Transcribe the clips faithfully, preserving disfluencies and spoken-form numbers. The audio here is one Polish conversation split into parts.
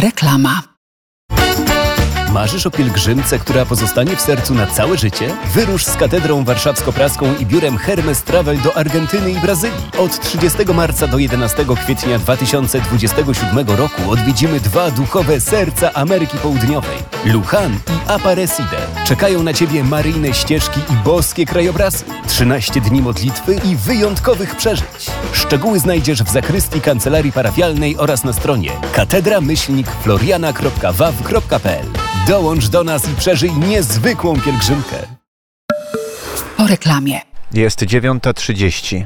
Reklama. Marzysz o pielgrzymce, która pozostanie w sercu na całe życie? Wyrusz z Katedrą Warszawsko-Praską i biurem Hermes Travel do Argentyny i Brazylii. Od trzydziestego marca do jedenastego kwietnia dwa tysiące dwudziestego siódmego roku odwiedzimy dwa duchowe serca Ameryki Południowej. Luján i Aparecida. Czekają na Ciebie maryjne ścieżki i boskie krajobrazy. trzynaście dni modlitwy i wyjątkowych przeżyć. Szczegóły znajdziesz w zakrystii kancelarii parafialnej oraz na stronie katedra myślnik floriana kropka waw kropka pe el. Dołącz do nas i przeżyj niezwykłą pielgrzymkę. Po reklamie. Jest dziewiąta trzydzieści.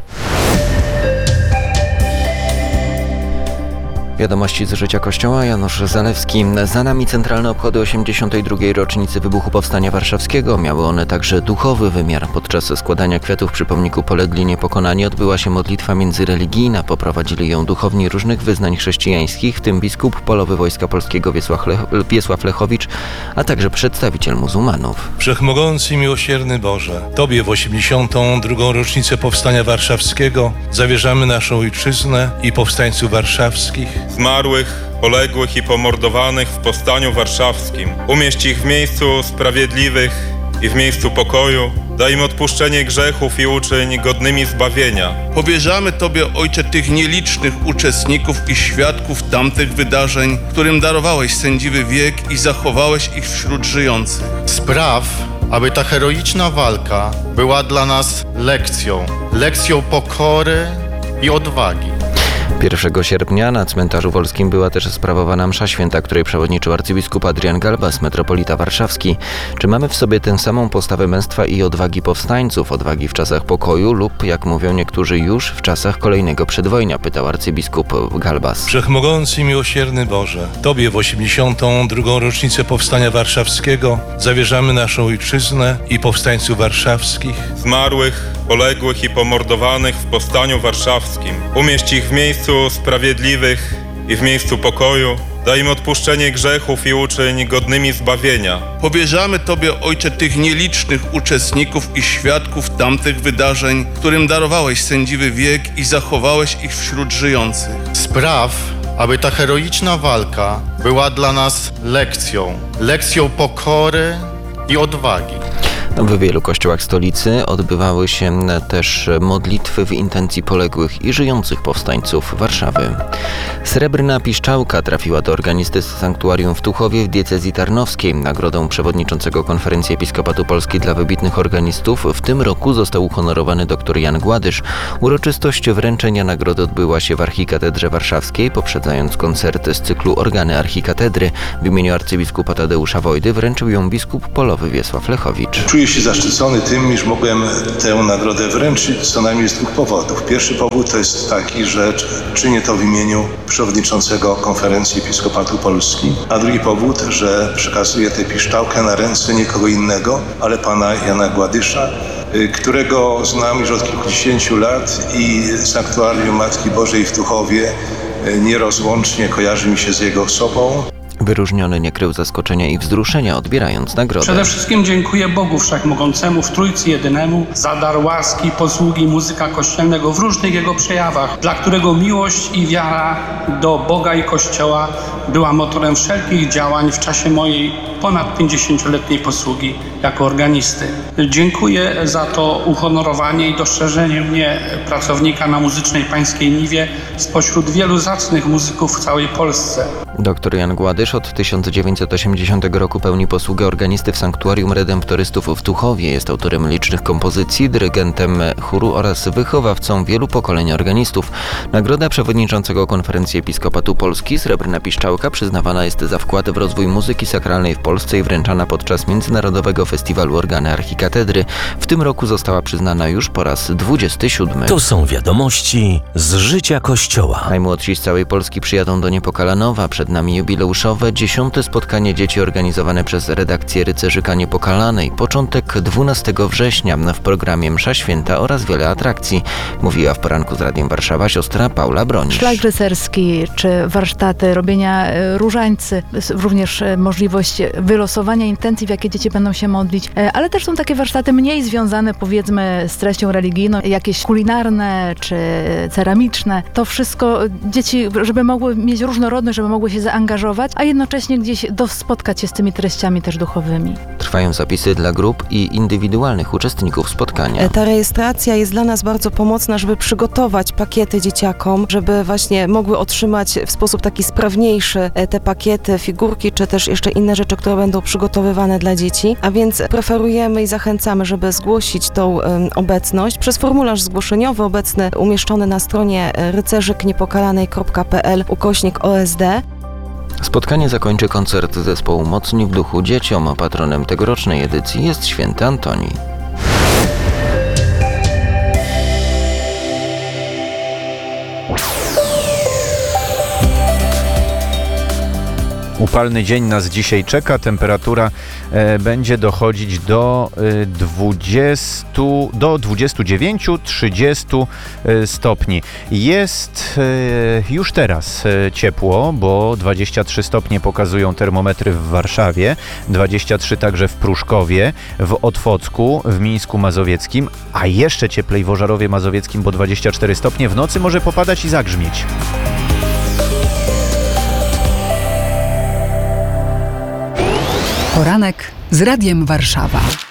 Wiadomości z życia Kościoła, Janusz Zalewski. Za nami centralne obchody osiemdziesiątej drugiej rocznicy wybuchu Powstania Warszawskiego. Miały one także duchowy wymiar. Podczas składania kwiatów przy pomniku Polegli Niepokonani odbyła się modlitwa międzyreligijna. Poprowadzili ją duchowni różnych wyznań chrześcijańskich, w tym biskup polowy Wojska Polskiego Wiesław, Lech, Wiesław Lechowicz, a także przedstawiciel muzułmanów. Wszechmogący i miłosierny Boże, Tobie w osiemdziesiątą drugą rocznicę Powstania Warszawskiego zawierzamy naszą ojczyznę i powstańców warszawskich, zmarłych, poległych i pomordowanych w Powstaniu Warszawskim. Umieść ich w miejscu sprawiedliwych i w miejscu pokoju. Daj im odpuszczenie grzechów i uczyń godnymi zbawienia. Powierzamy Tobie, Ojcze, tych nielicznych uczestników i świadków tamtych wydarzeń, którym darowałeś sędziwy wiek i zachowałeś ich wśród żyjących. Spraw, aby ta heroiczna walka była dla nas lekcją, lekcją pokory i odwagi. pierwszego sierpnia na cmentarzu wolskim była też sprawowana msza święta, której przewodniczył arcybiskup Adrian Galbas, metropolita warszawski. Czy mamy w sobie tę samą postawę męstwa i odwagi powstańców, odwagi w czasach pokoju lub, jak mówią niektórzy, już w czasach kolejnego przedwojnia, pytał arcybiskup Galbas. Wszechmogący i miłosierny Boże, Tobie w osiemdziesiątą drugą rocznicę Powstania Warszawskiego zawierzamy naszą ojczyznę i powstańców warszawskich, zmarłych, poległych i pomordowanych w Powstaniu Warszawskim. Umieść ich w miejscu sprawiedliwych i w miejscu pokoju. Daj im odpuszczenie grzechów i uczyń godnymi zbawienia. Powierzamy Tobie, Ojcze, tych nielicznych uczestników i świadków tamtych wydarzeń, którym darowałeś sędziwy wiek i zachowałeś ich wśród żyjących. Spraw, aby ta heroiczna walka była dla nas lekcją, lekcją pokory i odwagi. W wielu kościołach stolicy odbywały się też modlitwy w intencji poległych i żyjących powstańców Warszawy. Srebrna piszczałka trafiła do organisty z sanktuarium w Tuchowie w diecezji tarnowskiej. Nagrodą przewodniczącego Konferencji Episkopatu Polski dla wybitnych organistów w tym roku został uhonorowany dr Jan Gładysz. Uroczystość wręczenia nagrody odbyła się w Archikatedrze Warszawskiej, poprzedzając koncert z cyklu Organy Archikatedry. W imieniu arcybiskupa Tadeusza Wojdy wręczył ją biskup polowy Wiesław Lechowicz. Czuję się zaszczycony tym, iż mogłem tę nagrodę wręczyć co najmniej z dwóch powodów. Pierwszy powód to jest taki, że czynię to w imieniu przewodniczącego Konferencji Episkopatu Polski, a drugi powód, że przekazuję tę piszczałkę na ręce nikogo innego, ale pana Jana Gładysza, którego znam już od kilkudziesięciu lat i Sanktuarium Matki Bożej w Tuchowie nierozłącznie kojarzy mi się z jego osobą. Wyróżniony nie krył zaskoczenia i wzruszenia, odbierając nagrodę. Przede wszystkim dziękuję Bogu Wszechmogącemu w Trójcy Jedynemu za dar łaski, posługi muzyka kościelnego w różnych jego przejawach, dla którego miłość i wiara do Boga i Kościoła była motorem wszelkich działań w czasie mojej ponad pięćdziesięcioletniej posługi jako organisty. Dziękuję za to uhonorowanie i dostrzeżenie mnie, pracownika na Muzycznej Pańskiej Niwie, spośród wielu zacnych muzyków w całej Polsce. Doktor Jan Gładysz od tysiąc dziewięćset osiemdziesiątego roku pełni posługę organisty w Sanktuarium Redemptorystów w Tuchowie. Jest autorem licznych kompozycji, dyrygentem chóru oraz wychowawcą wielu pokoleń organistów. Nagroda przewodniczącego Konferencji Episkopatu Polski Srebrna Piszczałka przyznawana jest za wkład w rozwój muzyki sakralnej w Polsce i wręczana podczas Międzynarodowego Festiwalu Organy Archikatedry. W tym roku została przyznana już po raz dwudziesty siódmy. To są wiadomości z życia Kościoła. Najmłodsi z całej Polski przyjadą do Niepokalanowa. Przed nami jubileuszowe dziesiąte spotkanie dzieci organizowane przez redakcję Rycerzyka Niepokalanej. Początek dwunastego września w programie Msza Święta oraz wiele atrakcji. Mówiła w poranku z Radiem Warszawa siostra Paula Bronisz. Szlak rycerski czy warsztaty robienia różańcy, również możliwość wylosowania intencji, w jakie dzieci będą się modlić, ale też są takie warsztaty mniej związane, powiedzmy, z treścią religijną, jakieś kulinarne czy ceramiczne. To wszystko dzieci, żeby mogły mieć różnorodność, żeby mogły się się zaangażować, a jednocześnie gdzieś do, spotkać się z tymi treściami też duchowymi. Trwają zapisy dla grup i indywidualnych uczestników spotkania. Ta rejestracja jest dla nas bardzo pomocna, żeby przygotować pakiety dzieciakom, żeby właśnie mogły otrzymać w sposób taki sprawniejszy te pakiety, figurki, czy też jeszcze inne rzeczy, które będą przygotowywane dla dzieci. A więc preferujemy i zachęcamy, żeby zgłosić tą um, obecność przez formularz zgłoszeniowy obecny umieszczony na stronie rycerzyk niepokalanej kropka p l ukośnik o s d. Spotkanie zakończy koncert zespołu Mocni w duchu dzieciom. Patronem tegorocznej edycji jest święty Antoni. Upalny dzień nas dzisiaj czeka. Temperatura e, będzie dochodzić do e, dwudziestu, do dwudziestu dziewięciu do trzydziestu e, stopni. Jest e, już teraz e, ciepło, bo dwadzieścia trzy stopnie pokazują termometry w Warszawie, dwadzieścia trzy także w Pruszkowie, w Otwocku, w Mińsku Mazowieckim, a jeszcze cieplej w Ożarowie Mazowieckim, bo dwadzieścia cztery stopnie. W nocy może popadać i zagrzmieć. Poranek z Radiem Warszawa.